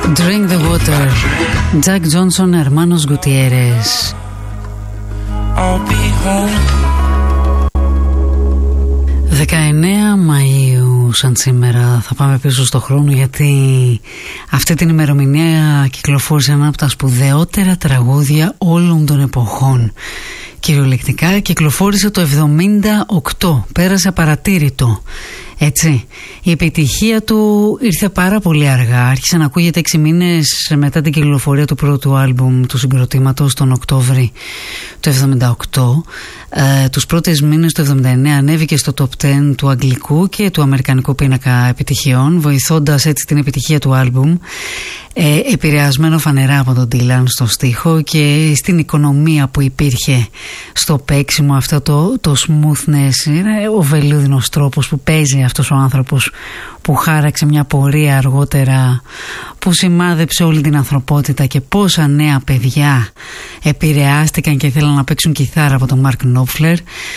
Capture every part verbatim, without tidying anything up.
Drink the water. Jack Johnson, Hermanos Gutierrez. I'll be home. δεκαεννέα Μαΐου σαν σήμερα. Θα πάμε πίσω στο χρόνο, γιατί αυτή την ημερομηνία κυκλοφόρησε ένα από τα σπουδαιότερα τραγούδια όλων των εποχών. Κυριολεκτικά κυκλοφόρησε το εβδομήντα οκτώ, πέρασε απαρατήρητο. Έτσι, η επιτυχία του ήρθε πάρα πολύ αργά. Άρχισε να ακούγεται έξι μήνες μετά την κυκλοφορία του πρώτου άλμπουμ του συγκροτήματος τον Οκτώβρη του εβδομήντα οκτώ. Ε, τους πρώτες μήνες του εβδομήντα εννέα ανέβηκε στο top δέκα του αγγλικού και του αμερικανικού πίνακα επιτυχιών, βοηθώντας έτσι την επιτυχία του άλμπουμ, ε, επηρεασμένο φανερά από τον Dylan στο στίχο και στην οικονομία που υπήρχε στο παίξιμο, αυτό το, το smoothness, είναι ο βελούδινος τρόπος που παίζει αυτός ο άνθρωπος που χάραξε μια πορεία αργότερα που σημάδεψε όλη την ανθρωπότητα, και πόσα νέα παιδιά επηρεάστηκαν και θέλαν να παίξουν κιθάρα από τον Mark Knopfler.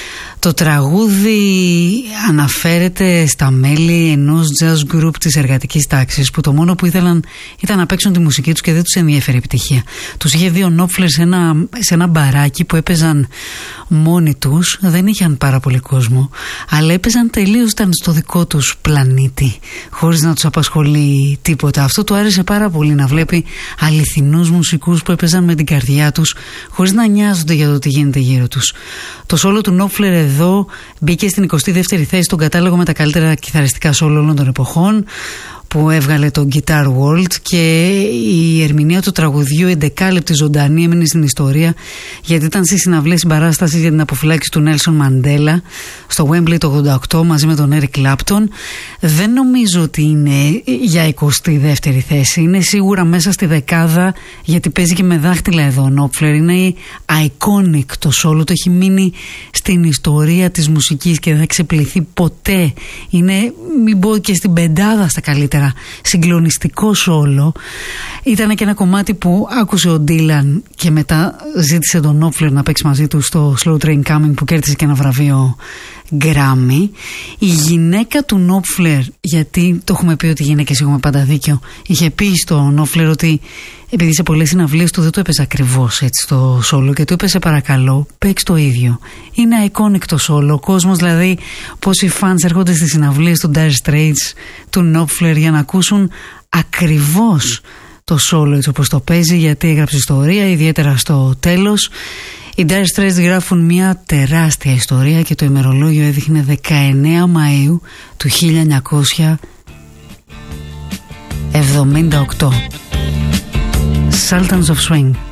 Το τραγούδι αναφέρεται στα μέλη ενός jazz group της εργατικής τάξης που το μόνο που ήθελαν ήταν να παίξουν τη μουσική τους και δεν τους ενδιαφέρει η επιτυχία. Τους είχε δει ο Knopfler σε ένα, σε ένα μπαράκι που έπαιζαν μόνοι τους, δεν είχαν πάρα πολύ κόσμο, αλλά έπαιζαν τελείως, ήταν στο δικό τους πλανήτη, χωρίς να τους απασχολεί τίποτα. Αυτό του άρεσε πάρα πολύ, να βλέπει αληθινούς μουσικούς που έπαιζαν με την καρδιά τους, χωρίς να νοιάζονται για το τι γίνεται γύρω τους. Το σόλο του Knopfler εδώ μπήκε στην εικοστή δεύτερη θέση στον κατάλογο με τα καλύτερα κιθαριστικά σόλο όλων των εποχών, που έβγαλε το Guitar World, και η ερμηνεία του τραγουδιού εντεκάλεπτη ζωντανή έμεινε στην ιστορία, γιατί ήταν στη συναυλία συμπαράσταση για την αποφυλάκηση του Νέλσον Μαντέλα στο Wembley το ογδόντα οκτώ μαζί με τον Eric Clapton. Δεν νομίζω ότι είναι για εικοστή δεύτερη θέση, είναι σίγουρα μέσα στη δεκάδα, γιατί παίζει και με δάχτυλα εδώ ο Knopfler. Είναι iconic το σόλο, το έχει μείνει στην ιστορία της μουσικής και δεν θα ξεπληθεί ποτέ. Είναι, μην πω και στην πεντάδα στα καλύτερα, συγκλονιστικό σόλο. Ήταν και ένα κομμάτι που άκουσε ο Dylan και μετά ζήτησε τον Knopfler να παίξει μαζί του στο Slow Train Coming, που κέρδισε και ένα βραβείο Grammy. Η γυναίκα του Knopfler, γιατί το έχουμε πει ότι οι γυναίκες έχουμε πάντα δίκιο, είχε πει στο Knopfler ότι επειδή σε πολλές συναυλίες του δεν το έπαιζε ακριβώς έτσι το σόλο, και του είπε, σε παρακαλώ παίξ' το ίδιο. Είναι iconic το σόλο. Ο κόσμος, δηλαδή πόσοι fans έρχονται στις συναυλίες του Dire Straits, του Knopfler, για να ακούσουν ακριβώς το σόλο έτσι όπως το παίζει, γιατί έγραψε ιστορία, ιδιαίτερα στο τέλος. Οι Dire Straits γράφουν μια τεράστια ιστορία και το ημερολόγιο έδειχνε δεκαεννέα Μαΐου του χίλια εννιακόσια εβδομήντα οκτώ. Sultans of Swing.